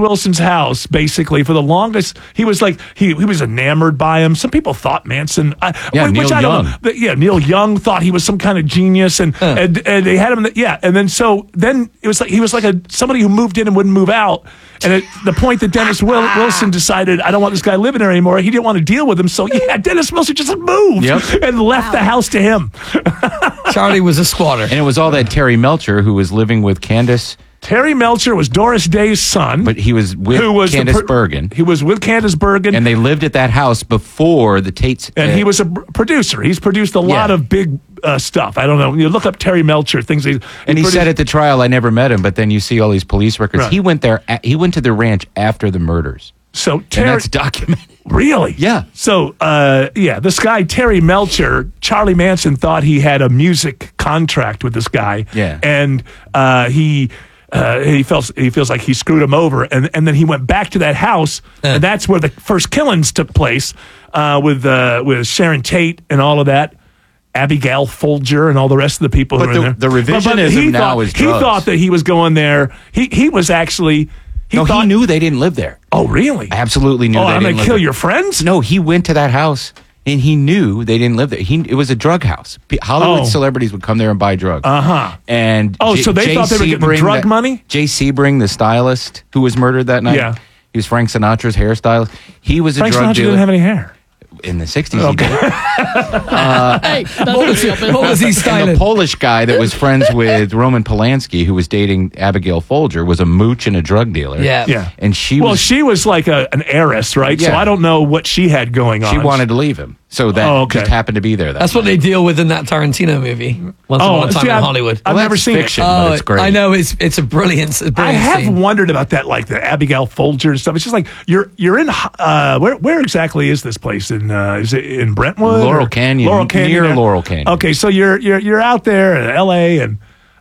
Wilson's house, basically, for the longest. He was like, he was enamored by him. Some people thought Manson, Neil which I don't Young. know. Neil Young thought he was some kind of genius, and they had him. And then it was like he was like somebody who moved in and wouldn't move out. And at the point that Dennis Wilson decided, I don't want this guy living there anymore, he didn't want to deal with him. So Dennis Wilson just moved and left the house to him. Charlie was a squatter. And it was all that Terry Melcher who was living with Candace. Terry Melcher was Doris Day's son. But he was with Candace Bergen. He was with Candace Bergen. And they lived at that house before the Tates. And he was a producer. He's produced a lot of big stuff. I don't know. You look up Terry Melcher, things he said at the trial, I never met him, but then you see all these police records. Right. He went there. He went to the ranch after the murders. So and that's documented. Really? Yeah. So, this guy, Terry Melcher, Charlie Manson thought he had a music contract with this guy. Yeah. And he feels like he screwed him over. And then he went back to that house, and that's where the first killings took place with Sharon Tate and all of that. Abigail Folger and all the rest of the people who were in there. The revisionism now is drugs. He thought that he was going there. He was actually... He knew they didn't live there. Oh, really? I absolutely knew they didn't live there. I'm going to kill your friends? No, he went to that house, and he knew they didn't live there. It was a drug house. Hollywood celebrities would come there and buy drugs. Uh-huh. And so they thought they were getting drug money? Jay Sebring, the stylist who was murdered that night. Yeah. He was Frank Sinatra's hairstylist. He was a drug dealer. Frank Sinatra didn't have any hair. In the 60s, he did. What was he styling? And the Polish guy that was friends with Roman Polanski, who was dating Abigail Folger, was a mooch and a drug dealer. Yeah. And she was like an heiress, right? Yeah. So I don't know what she had going on. She wanted to leave him. So that just happened to be there. That's what they deal with in that Tarantino movie. Once upon a time in Hollywood. I've never seen fiction, it. but it's great. I know it's a brilliant. I have wondered about that, like the Abigail Folger and stuff. It's just like you're in where exactly is this place? Is it in Brentwood? Laurel Canyon. Laurel Canyon. Near Laurel Canyon. Okay, so you're out there in L.A. and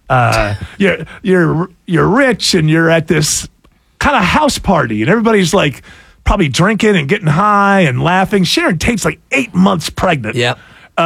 you're rich and you're at this kind of house party and everybody's like probably drinking and getting high and laughing. Sharon Tate's like 8 months pregnant. Yeah.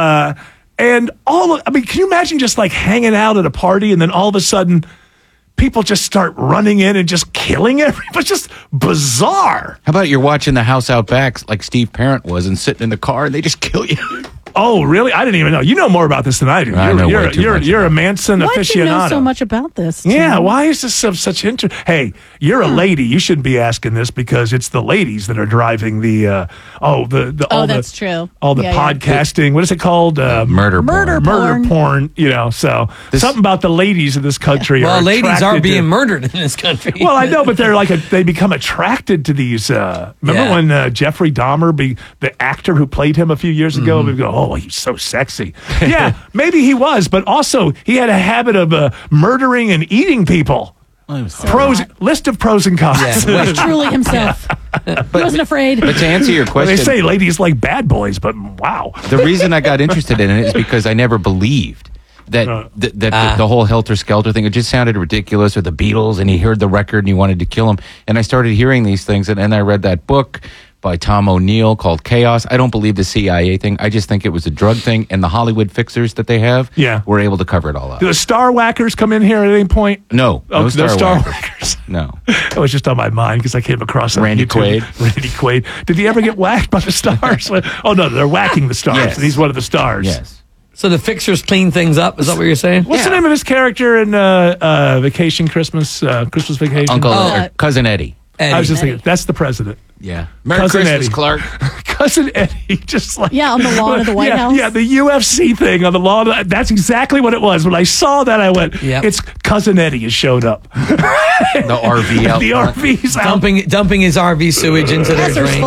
And can you imagine just like hanging out at a party and then all of a sudden people just start running in and just killing everybody? It's just bizarre. How about you're watching the house out back like Steve Parent was and sitting in the car and they just kill you? Oh, really? I didn't even know. You know more about this than I do. You're a Manson aficionado. Why do you know so much about this, Tim? Yeah, why is this such interest? Hey, you're a lady. You shouldn't be asking this because it's the ladies that are driving the that's true. All the podcasting. What is it called? Murder porn. So something about the ladies in this country. Well, ladies are being to, murdered in this country. Well, I know, but they're they become attracted to these. Remember when Jeffrey Dahmer, the actor who played him a few years ago, would go, "Oh, he's so sexy." Yeah, maybe he was, but also he had a habit of murdering and eating people. List of pros and cons. Yeah. He was truly himself. He wasn't afraid. But to answer your question, they say ladies like bad boys, but wow. The reason I got interested in it is because I never believed that the whole Helter Skelter thing. It just sounded ridiculous, or the Beatles, and he heard the record and he wanted to kill him. And I started hearing these things, and I read that book by Tom O'Neill called Chaos. I don't believe the CIA thing. I just think it was a drug thing, and the Hollywood fixers that they have were able to cover it all up. Do the Star Whackers come in here at any point? No. No Star Whackers. No. That was just on my mind because I came across Randy Quaid. Randy Quaid. Did he ever get whacked by the stars? Oh, no, they're whacking the stars, and he's one of the stars. Yes. So the fixers clean things up? Is that what you're saying? What's the name of his character in Christmas Vacation? Cousin Eddie. I was just thinking, that's the president. Yeah. Merry Cousin Christmas, Eddie. Clark. Cousin Eddie, just like... Yeah, on the lawn of the White House. Yeah, the UFC thing on the lawn. That's exactly what it was. When I saw that, I went, it's Cousin Eddie has showed up. The RV out The RV's out. Dumping his RV sewage into their drain.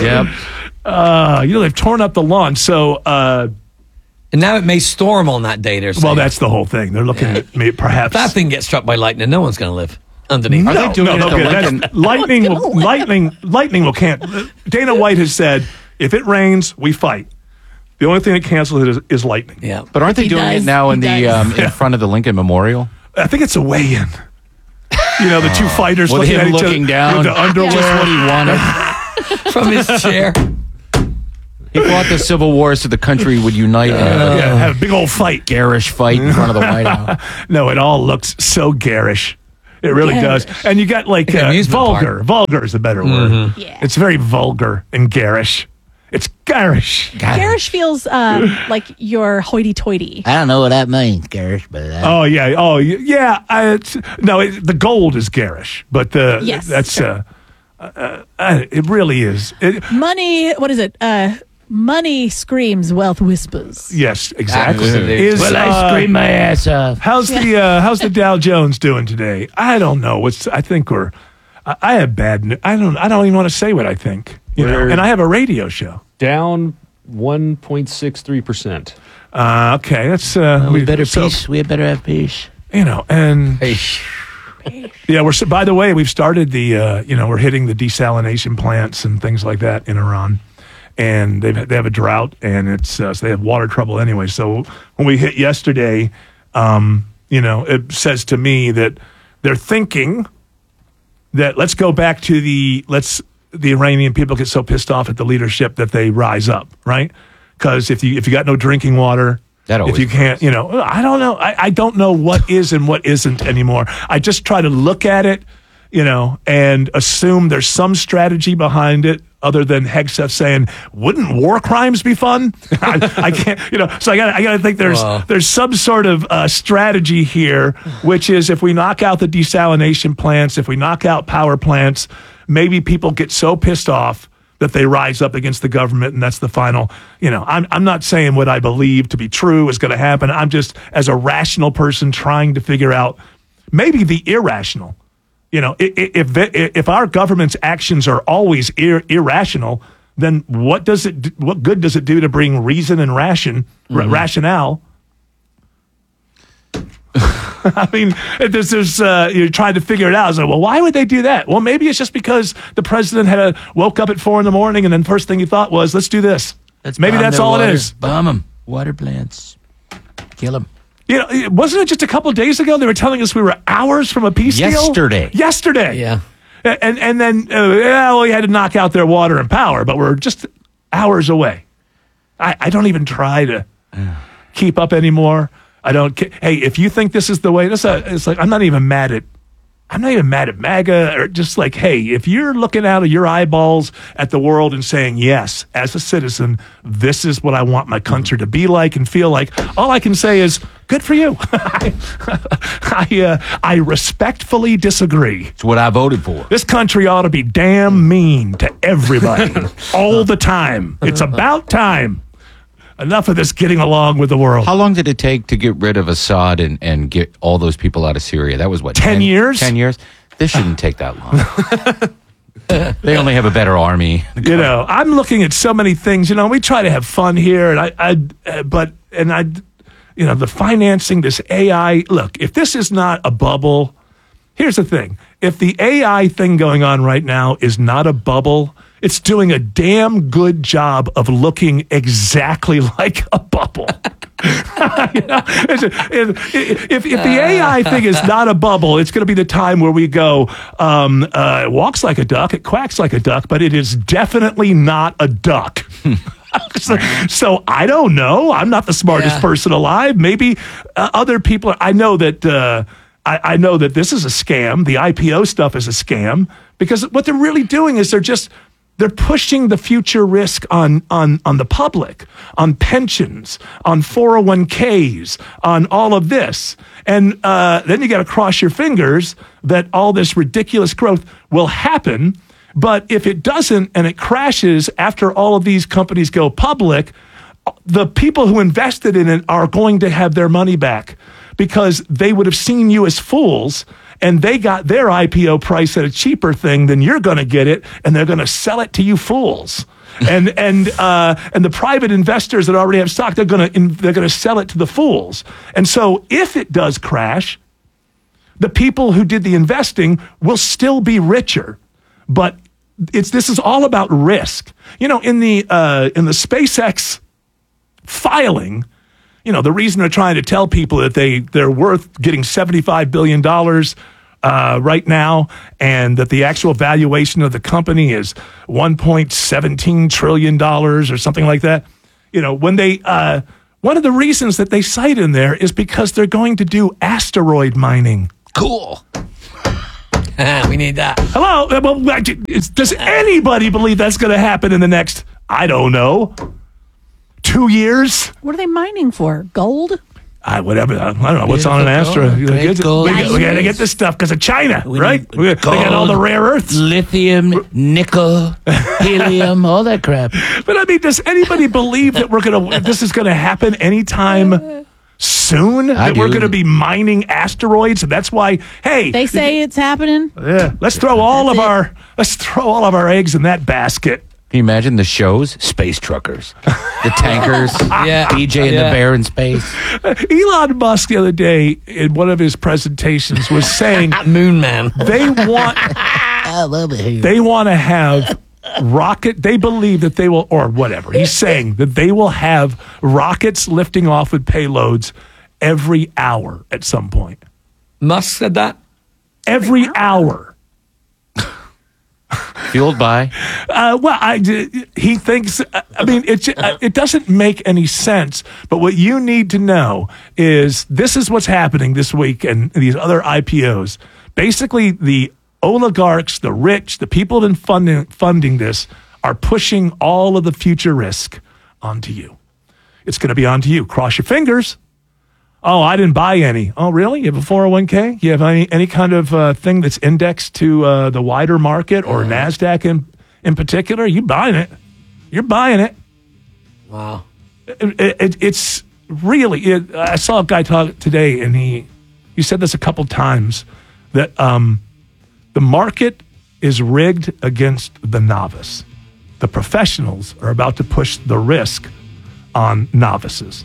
Yep. They've torn up the lawn, so... and now it may storm on that day, they're saying. Well, that's the whole thing. They're looking at me, perhaps... If that thing gets struck by lightning, no one's going to live underneath. Lightning will can't. Dana White has said, if it rains, we fight. The only thing that cancels it is lightning. Yeah, but aren't they doing it now in in front of the Lincoln Memorial? I think it's a weigh-in. You know, the two fighters with looking him at each looking other down, with the underwear. Just what he wanted from his chair. He fought the Civil War so the country would unite. Had a big old fight. Garish fight in front of the White House. No, it all looks so garish. It really does. And you got like vulgar. Park. Vulgar is a better word. Yeah. It's very vulgar and garish. It's garish. Garish feels like you're hoity-toity. I don't know what that means, garish, but Oh yeah. The gold is garish, but that's it really is. Money. What is it? Money screams, wealth whispers. Yes, exactly. I scream my ass off. How's the Dow Jones doing today? I don't know. I think I have bad news. I don't even want to say what I think. And I have a radio show. Down 1.63%. Okay, that's We better have peace. And yeah, by the way, we've started we're hitting the desalination plants and things like that in Iran, and they have a drought, and so they have water trouble anyway. So when we hit yesterday, it says to me that they're thinking that let's go back to the Iranian people get so pissed off at the leadership that they rise up, right? Because if you got no drinking water, if you can't, I don't know. I don't know what is and what isn't anymore. I just try to look at it, and assume there's some strategy behind it other than Hegseth saying, wouldn't war crimes be fun? I can't, so I got to think there's some sort of strategy here, which is if we knock out the desalination plants, if we knock out power plants, maybe people get so pissed off that they rise up against the government, and that's the final. I'm not saying what I believe to be true is going to happen. I'm just, as a rational person, trying to figure out maybe the irrational. If our government's actions are always irrational, then what good does it do to bring reason and rationale? I mean, you're trying to figure it out. It's like, well, why would they do that? Well, maybe it's just because the president woke up at 4 a.m. and then first thing he thought was, let's do this. Maybe that's all it is. Bomb them. Water plants. Kill them. Wasn't it just a couple of days ago they were telling us we were hours from a peace deal? Yesterday. Yeah. And then, we had to knock out their water and power, but we're just hours away. I don't even try to keep up anymore. I don't. Hey, if you think this is the way, it's like I'm not even mad at MAGA, or just like, hey, if you're looking out of your eyeballs at the world and saying, yes, as a citizen, this is what I want my country to be like and feel like, all I can say is, good for you. I respectfully disagree. It's what I voted for. This country ought to be damn mean to everybody all the time. It's about time. Enough of this getting along with the world. How long did it take to get rid of Assad and get all those people out of Syria? That was what? 10 years? 10 years? This shouldn't take that long. They only have a better army. I'm looking at so many things. We try to have fun here, and the financing, this AI. Look, if this is not a bubble, here's the thing. If the AI thing going on right now is not a bubble, it's doing a damn good job of looking exactly like a bubble. If the AI thing is not a bubble, it's going to be the time where we go, it walks like a duck, it quacks like a duck, but it is definitely not a duck. So I don't know. I'm not the smartest person alive. Maybe other people I know that I know that this is a scam. The IPO stuff is a scam, because what they're really doing is they're pushing the future risk on the public, on pensions, on 401ks, on all of this. And then you got to cross your fingers that all this ridiculous growth will happen. But if it doesn't and it crashes after all of these companies go public, the people who invested in it are going to have their money back, because they would have seen you as fools, and they got their IPO price at a cheaper thing than you're going to get it, and they're going to sell it to you fools. And the private investors that already have stock, they're going to sell it to the fools. And so if it does crash, the people who did the investing will still be richer. But this is all about risk. In the SpaceX filing, the reason they're trying to tell people that they're worth getting $75 billion right now, and that the actual valuation of the company is $1.17 trillion or something like that. When they one of the reasons that they cite in there is because they're going to do asteroid mining. Cool. We need that. Hello? Well, does anybody believe that's going to happen in the next, I don't know, 2 years? What are they mining for? Gold? Whatever. I don't know what's on an asteroid. We got to get this stuff because of China, right? They got all the rare earths. Lithium, nickel, helium, all that crap. But I mean, does anybody believe that this is going to happen anytime soon? That we're going to be mining asteroids, and that's why. Hey, they say it's happening. Yeah, let's throw all of our eggs in that basket. Can you imagine the shows? Space truckers, the tankers, BJ and the Bear in space. Elon Musk the other day in one of his presentations was saying, Moon Man. They want to have rocket. They believe that they will, or whatever. He's saying that they will have rockets lifting off with payloads every hour at some point. Musk said that? Every hour. Fueled by? He thinks, it doesn't make any sense. But what you need to know is this is what's happening this week and these other IPOs. Basically, the oligarchs, the rich, the people that have been funding this are pushing all of the future risk onto you. It's going to be onto you. Cross your fingers. Oh, I didn't buy any. Oh, really? You have a 401k? You have any kind of thing that's indexed to the wider market or NASDAQ in particular? You buying it. You're buying it. Wow. It's really... I saw a guy talk today, and he said this a couple times, that the market is rigged against the novice. The professionals are about to push the risk on novices.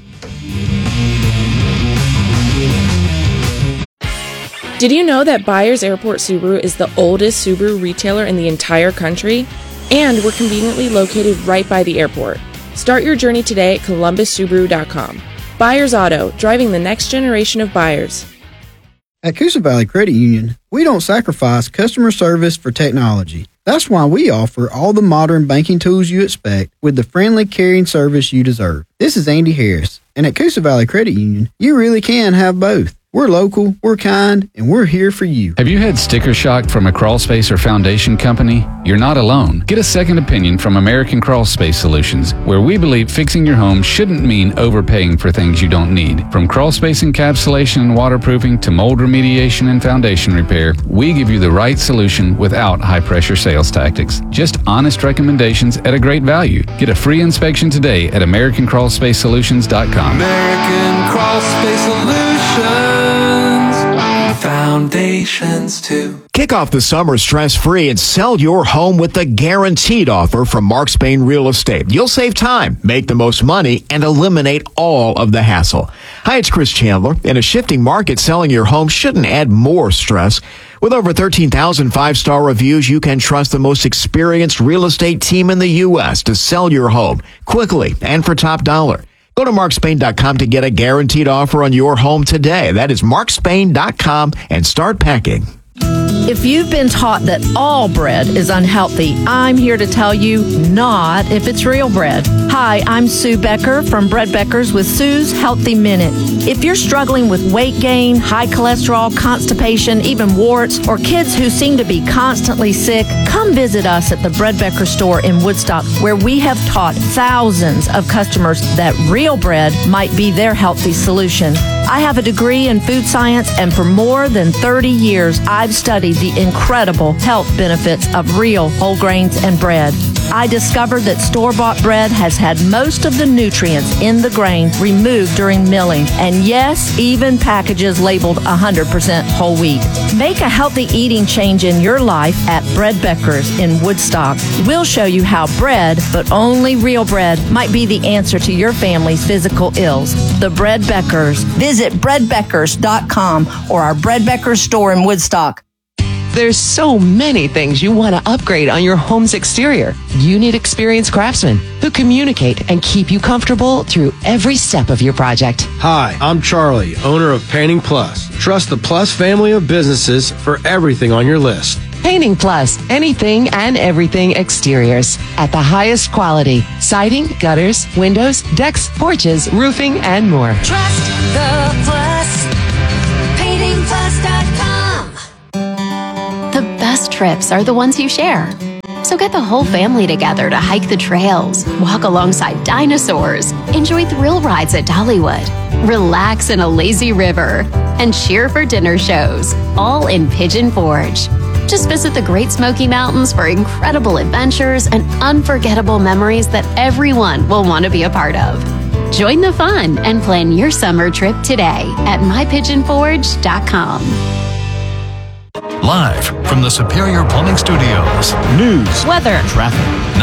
Did you know that Byers Airport Subaru is the oldest Subaru retailer in the entire country? And we're conveniently located right by the airport. Start your journey today at columbussubaru.com. Byers Auto, driving the next generation of buyers. At Coosa Valley Credit Union, we don't sacrifice customer service for technology. That's why we offer all the modern banking tools you expect with the friendly, caring service you deserve. This is Andy Harris, and at Coosa Valley Credit Union, you really can have both. We're local, we're kind, and we're here for you. Have you had sticker shock from a crawl space or foundation company? You're not alone. Get a second opinion from American Crawl Space Solutions, where we believe fixing your home shouldn't mean overpaying for things you don't need. From crawl space encapsulation and waterproofing to mold remediation and foundation repair, we give you the right solution without high-pressure sales tactics. Just honest recommendations at a great value. Get a free inspection today at AmericanCrawlSpaceSolutions.com. American Crawl Space Solutions. Foundations too. Kick off the summer stress-free and sell your home with the guaranteed offer from Mark Spain Real Estate. You'll save time, make the most money, and eliminate all of the hassle. Hi, it's Chris Chandler. In a shifting market, selling your home shouldn't add more stress. With over 13,000 five-star reviews, you can trust the most experienced real estate team in the U.S. to sell your home quickly and for top dollar. Go to markspain.com to get a guaranteed offer on your home today. That is markspain.com and start packing. If you've been taught that all bread is unhealthy, I'm here to tell you not if it's real bread. Hi, I'm Sue Becker from Bread Beckers with Sue's Healthy Minute. If you're struggling with weight gain, high cholesterol, constipation, even warts, or kids who seem to be constantly sick, come visit us at the Bread Becker store in Woodstock, where we have taught thousands of customers that real bread might be their healthy solution. I have a degree in food science, and for more than 30 years, I've studied the incredible health benefits of real whole grains and bread. I discovered that store-bought bread has had most of the nutrients in the grain removed during milling, and yes, even packages labeled 100% whole wheat. Make a healthy eating change in your life at Bread Beckers in Woodstock. We'll show you how bread, but only real bread, might be the answer to your family's physical ills. The Bread Beckers. Visit breadbeckers.com or our Bread Beckers store in Woodstock. There's so many things you want to upgrade on your home's exterior. You need experienced craftsmen who communicate and keep you comfortable through every step of your project. Hi, I'm Charlie, owner of Painting Plus. Trust the Plus family of businesses for everything on your list. Painting Plus, anything and everything exteriors at the highest quality. Siding, gutters, windows, decks, porches, roofing, and more. Trust the Plus. PaintingPlus.com. The best trips are the ones you share. So get the whole family together to hike the trails, walk alongside dinosaurs, enjoy thrill rides at Dollywood, relax in a lazy river, and cheer for dinner shows, all in Pigeon Forge. Just visit the Great Smoky Mountains for incredible adventures and unforgettable memories that everyone will want to be a part of. Join the fun and plan your summer trip today at mypigeonforge.com. Live from the Superior Plumbing Studios. News, weather, traffic.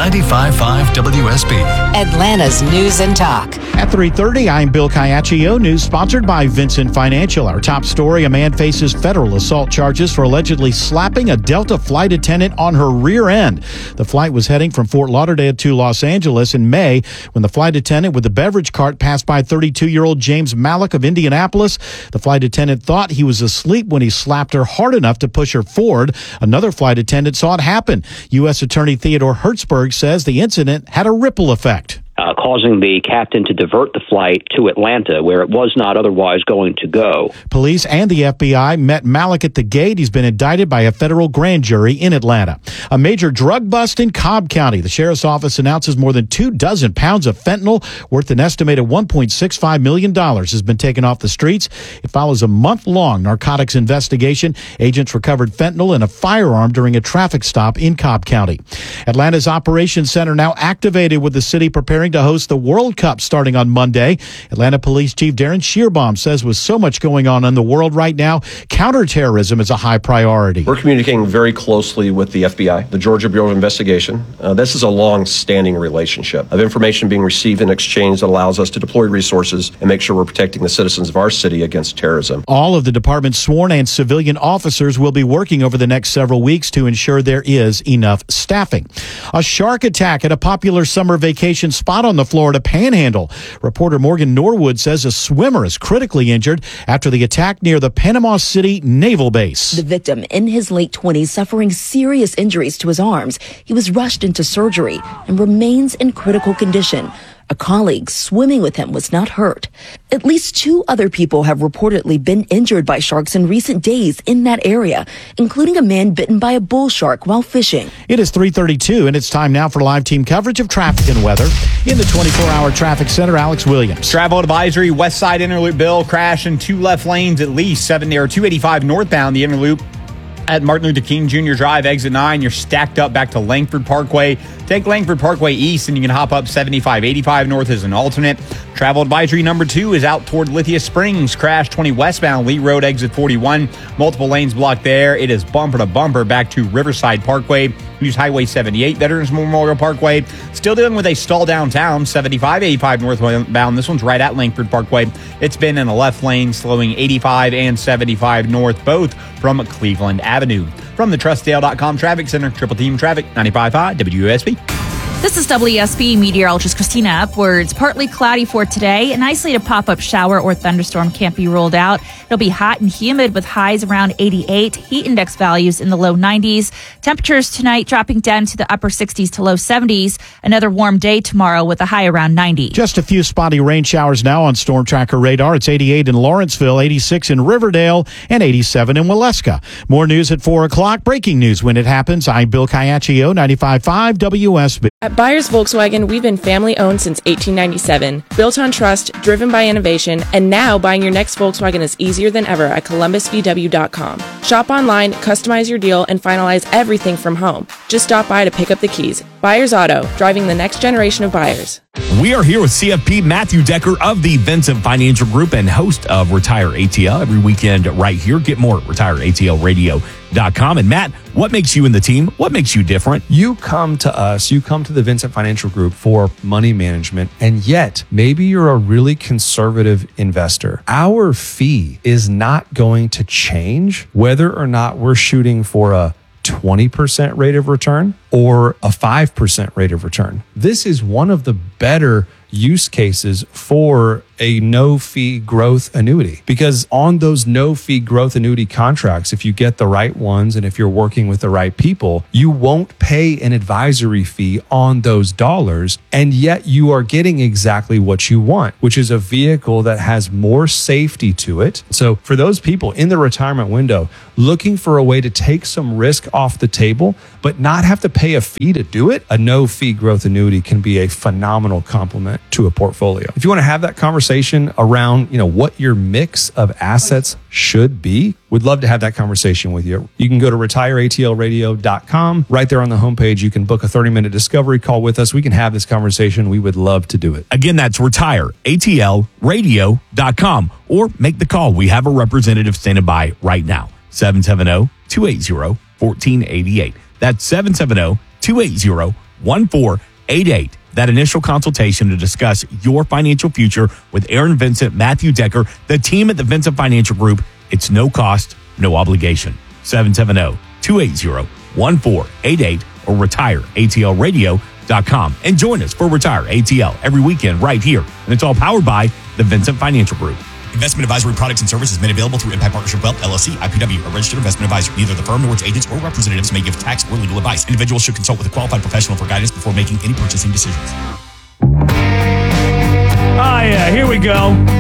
95.5 WSB. Atlanta's News and Talk. At 3:30, I'm Bill Caiaccio. News sponsored by Vincent Financial. Our top story, a man faces federal assault charges for allegedly slapping a Delta flight attendant on her rear end. The flight was heading from Fort Lauderdale to Los Angeles in May when the flight attendant with the beverage cart passed by 32-year-old James Malik of Indianapolis. The flight attendant thought he was asleep when he slapped her hard enough to push her forward. Another flight attendant saw it happen. U.S. Attorney Theodore Hertzberg says the incident had a ripple effect. Causing the captain to divert the flight to Atlanta, where it was not otherwise going to go. Police and the FBI met Malik at the gate. He's been indicted by a federal grand jury in Atlanta. A major drug bust in Cobb County. The sheriff's office announces more than 24 pounds of fentanyl worth an estimated $1.65 million has been taken off the streets. It follows a month-long narcotics investigation. Agents recovered fentanyl and a firearm during a traffic stop in Cobb County. Atlanta's Operations Center now activated, with the city preparing to host the World Cup starting on Monday. Atlanta Police Chief Darren Shearbaum says with so much going on in the world right now, counterterrorism is a high priority. We're communicating very closely with the FBI, the Georgia Bureau of Investigation. This is a long-standing relationship of information being received and exchanged that allows us to deploy resources and make sure we're protecting the citizens of our city against terrorism. All of the department's sworn and civilian officers will be working over the next several weeks to ensure there is enough staffing. A shark attack at a popular summer vacation spot on the Florida Panhandle. Reporter Morgan Norwood says a swimmer is critically injured after the attack near the Panama City Naval Base. The victim, in his late 20s, suffering serious injuries to his arms. He was rushed into surgery and remains in critical condition. A colleague swimming with him was not hurt. At least 2 other people have reportedly been injured by sharks in recent days in that area, including a man bitten by a bull shark while fishing. It is 3:32, and it's time now for live team coverage of traffic and weather. In the 24-hour traffic center, Alex Williams. Travel advisory, West Side Interloop, Bill, crash in 2 left lanes at least, 285 northbound, the Interloop at Martin Luther King Jr. Drive, exit 9. You're stacked up back to Langford Parkway. Take Langford Parkway east and you can hop up 75-85 north as an alternate. Travel advisory number 2 is out toward Lithia Springs. Crash 20 westbound, Lee Road, exit 41. Multiple lanes blocked there. It is bumper to bumper back to Riverside Parkway. Use Highway 78, Veterans Memorial Parkway. Still dealing with a stall downtown, 75-85 northbound. This one's right at Langford Parkway. It's been in the left lane, slowing 85 and 75 north, both from Cleveland Avenue. From the TrustDale.com Traffic Center, Triple Team Traffic, 95.5 WSB. This is WSB meteorologist Christina Upwards. Partly cloudy for today. An isolated pop-up shower or thunderstorm can't be ruled out. It'll be hot and humid with highs around 88. Heat index values in the low 90s. Temperatures tonight dropping down to the upper 60s to low 70s. Another warm day tomorrow with a high around 90. Just a few spotty rain showers now on Storm Tracker radar. It's 88 in Lawrenceville, 86 in Riverdale, and 87 in Waleska. More news at 4 o'clock. Breaking news when it happens. I'm Bill Caiaccio, 95.5 WSB. At Byers Volkswagen, we've been family-owned since 1897, built on trust, driven by innovation, and now buying your next Volkswagen is easier than ever at ColumbusVW.com. Shop online, customize your deal, and finalize everything from home. Just stop by to pick up the keys. Byers Auto, driving the next generation of buyers. We are here with CFP Matthew Decker of the Vincent Financial Group and host of Retire ATL every weekend right here. Get more at RetireATLRadio.com. And Matt, what makes you and the team, what makes you different? You come to us, you come to the Vincent Financial Group for money management, and yet maybe you're a really conservative investor. Our fee is not going to change whether or not we're shooting for a 20% rate of return or a 5% rate of return. This is one of the better use cases for a no-fee growth annuity. Because on those no-fee growth annuity contracts, if you get the right ones and if you're working with the right people, you won't pay an advisory fee on those dollars, and yet you are getting exactly what you want, which is a vehicle that has more safety to it. So for those people in the retirement window looking for a way to take some risk off the table, but not have to pay a fee to do it, a no-fee growth annuity can be a phenomenal complement to a portfolio. If you want to have that conversation around, what your mix of assets should be, we'd love to have that conversation with you. You can go to retireatlradio.com. Right there on the homepage, you can book a 30-minute discovery call with us. We can have this conversation. We would love to do it. Again, that's retireatlradio.com, or make the call. We have a representative standing by right now. 770-280-1488. That's 770-280-1488. That initial consultation to discuss your financial future with Aaron Vincent, Matthew Decker, the team at the Vincent Financial Group. It's no cost, no obligation. 770-280-1488 or retireatlradio.com. And join us for Retire ATL every weekend right here. And it's all powered by the Vincent Financial Group. Investment advisory products and services made available through Impact Partnership Wealth, LLC, IPW, a registered investment advisor. Neither the firm nor its agents or representatives may give tax or legal advice. Individuals should consult with a qualified professional for guidance before making any purchasing decisions. Here we go.